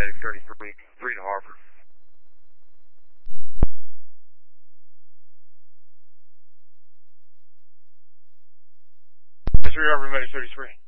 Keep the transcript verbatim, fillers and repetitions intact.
Medic thirty-three, three to Harvard. Three Harvard, Medic thirty-three.